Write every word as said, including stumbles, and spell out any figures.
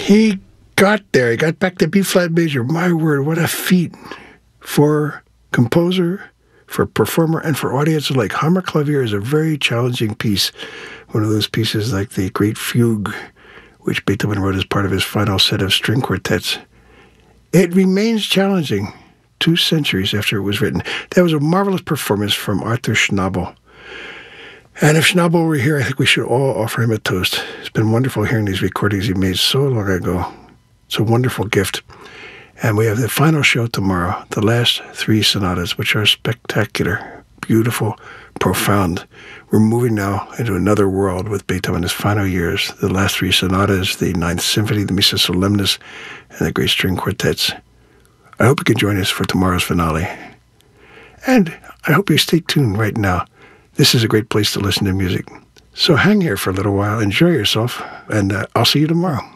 He got there. He got back to B-flat major. My word, what a feat for composer, for performer, and for audience alike. Hammerklavier is a very challenging piece, one of those pieces like the Great Fugue, which Beethoven wrote as part of his final set of string quartets. It remains challenging two centuries after it was written. That was a marvelous performance from Arthur Schnabel. And if Schnabel were here, I think we should all offer him a toast. It's been wonderful hearing these recordings he made so long ago. It's a wonderful gift. And we have the final show tomorrow, the last three sonatas, which are spectacular, beautiful, profound. We're moving now into another world with Beethoven in his final years. The last three sonatas, the Ninth Symphony, the Missa Solemnis, and the Great String Quartets. I hope you can join us for tomorrow's finale. And I hope you stay tuned right now. This is a great place to listen to music. So hang here for a little while, enjoy yourself, and uh, I'll see you tomorrow.